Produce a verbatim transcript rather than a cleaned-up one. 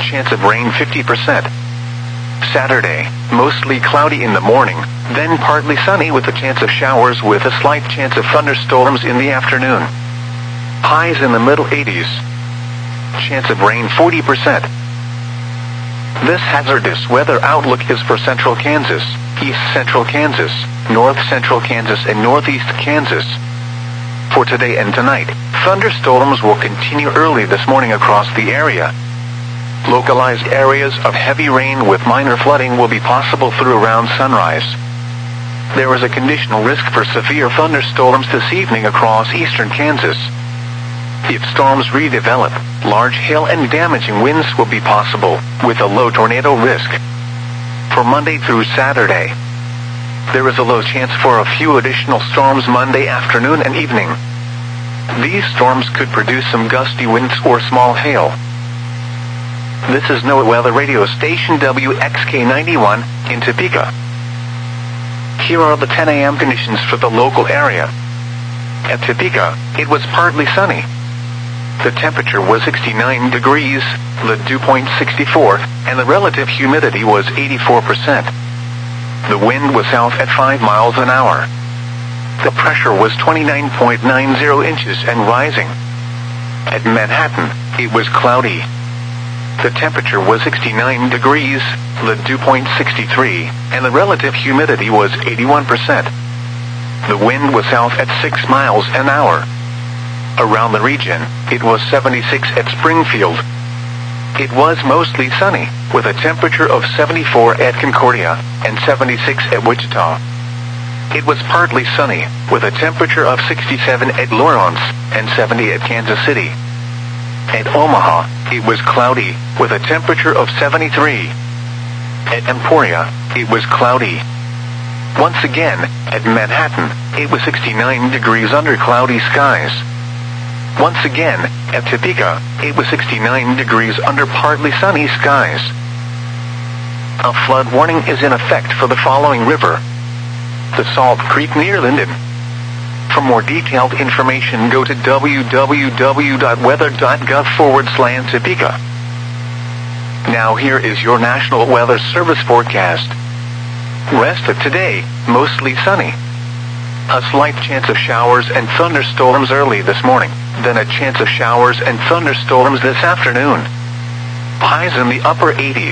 chance of rain fifty percent. Saturday, mostly cloudy in the morning, then partly sunny with a chance of showers with a slight chance of thunderstorms in the afternoon. Highs in the middle eighties. Chance of rain forty percent. This hazardous weather outlook is for central Kansas, east central Kansas, north central Kansas and northeast Kansas. For today and tonight, thunderstorms will continue early this morning across the area. Localized areas of heavy rain with minor flooding will be possible through around sunrise. There is a conditional risk for severe thunderstorms this evening across eastern Kansas. If storms redevelop, large hail and damaging winds will be possible, with a low tornado risk. For Monday through Saturday, there is a low chance for a few additional storms Monday afternoon and evening. These storms could produce some gusty winds or small hail. This is NOAA Weather Radio Station W X K ninety-one in Topeka. Here are the ten a m conditions for the local area. At Topeka, it was partly sunny. The temperature was sixty-nine degrees, the dew point sixty-four, and the relative humidity was eighty-four percent. The wind was south at five miles an hour. The pressure was twenty-nine point nine zero inches and rising. At Manhattan, it was cloudy. The temperature was sixty-nine degrees, the dew point sixty-three, and the relative humidity was eighty-one percent. The wind was south at six miles an hour. Around the region, it was seventy-six at Springfield. It was mostly sunny, with a temperature of seventy-four at Concordia and seventy-six at Wichita. It was partly sunny, with a temperature of sixty-seven at Lawrence and seventy at Kansas City. At Omaha, it was cloudy, with a temperature of seventy-three. At Emporia, it was cloudy. Once again, at Manhattan, it was sixty-nine degrees under cloudy skies. Once again, at Topeka, it was sixty-nine degrees under partly sunny skies. A flood warning is in effect for the following river: the Salt Creek near Linden. For more detailed information, go to w w w dot weather dot gov forward slash Topeka. Now here is your National Weather Service forecast. Rest of today, mostly sunny. A slight chance of showers and thunderstorms early this morning, then a chance of showers and thunderstorms this afternoon. Highs in the upper eighties.